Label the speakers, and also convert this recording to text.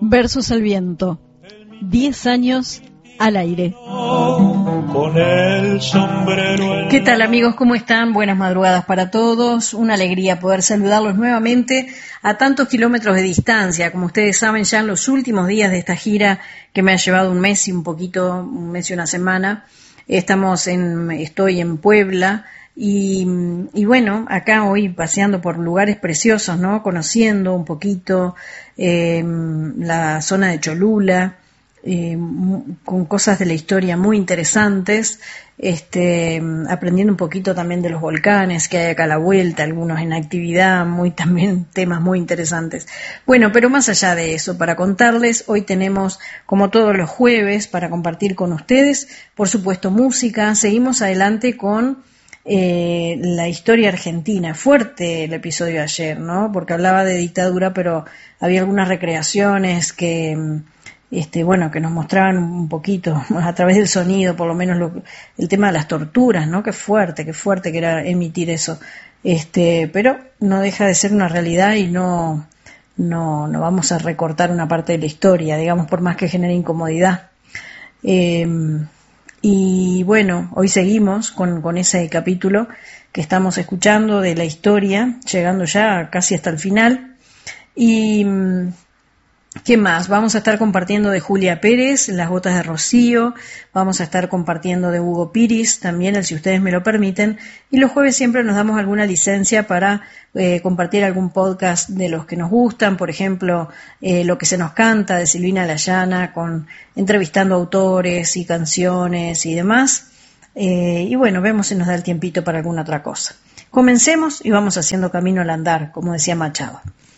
Speaker 1: Versos al viento. 10 años al aire.
Speaker 2: Con el sombrero.
Speaker 3: ¿Qué tal, amigos? ¿Cómo están? Buenas madrugadas para todos. Una alegría poder saludarlos nuevamente a tantos kilómetros de distancia. Como ustedes saben, ya en los últimos días de esta gira que me ha llevado un mes y un mes y una semana, estoy en Puebla. Y bueno, acá hoy paseando por lugares preciosos, ¿no? Conociendo un poquito la zona de Cholula, con cosas de la historia muy interesantes, aprendiendo un poquito también de los volcanes que hay acá a la vuelta, algunos en actividad, también temas muy interesantes. Bueno, pero más allá de eso, para contarles, hoy tenemos, como todos los jueves, para compartir con ustedes, por supuesto, música. Seguimos adelante con la historia argentina. Fuerte el episodio de ayer, ¿no? Porque hablaba de dictadura, pero había algunas recreaciones que que nos mostraban un poquito a través del sonido, por lo menos el tema de las torturas, ¿no? Qué fuerte que era emitir eso. Pero no deja de ser una realidad y no vamos a recortar una parte de la historia, digamos, por más que genere incomodidad. Y bueno, hoy seguimos con ese capítulo que estamos escuchando de la historia, llegando ya casi hasta el final. Y ¿qué más? Vamos a estar compartiendo de Julia Pérez, Las gotas de rocío. Vamos a estar compartiendo de Hugo Piris, también, si ustedes me lo permiten. Y los jueves siempre nos damos alguna licencia para compartir algún podcast de los que nos gustan. Por ejemplo, Lo que se nos canta, de Silvina Layana, entrevistando autores y canciones y demás. Y bueno, vemos si nos da el tiempito para alguna otra cosa. Comencemos y vamos haciendo camino al andar, como decía Machado.